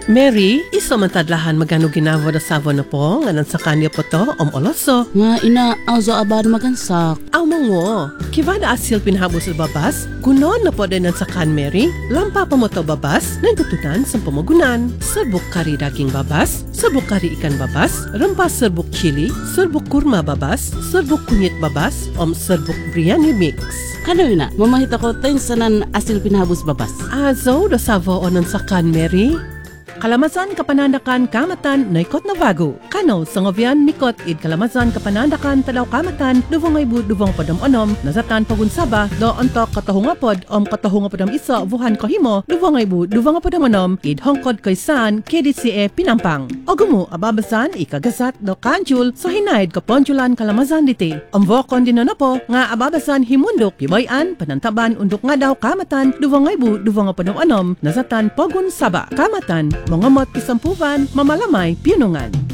Mary, isa man tadlahan magano ginavo da savo na po, nganan sa kanya po to, oloso. Nga ina, azo aban magansak. Aw mango, kiba da asil pinhabo sa babas, kunon na po din sa kan Mary, lampa pa mo to babas, nagtutunan sa pamagunan. Serbuk kari daging babas, serbuk kari ikan babas, rempas serbuk chili, serbuk kurma babas, serbuk kunyit babas, serbuk biryani mix. Kano ina, mamahita ko tayo sanan asil pinhabos babas. Azo da savo onan sa kan Mary. Kalamasan kapanandakan kamatan naikot na bago. Kano sa ngobyan nikot id kalamasan kapanandakan talaw kamatan duvong ay duvong padam onom nasatan pagunsaba do ontok katahungapod katahungapodam isa vuhan kahimo duvong ay duvong padam onom id hongkod kaysan KDCE Pinampang. Ogumo ababasan ikagasat do kanjul sa hinaid kaponjulan kalamasan diti. Vokon din na po nga ababasan himundok gibayan panantaban undok nga daw kamatan duvong ay duvong padam onom nasatan pagunsaba kamatan mga mot kisampuvan, mamalamay, pinungan.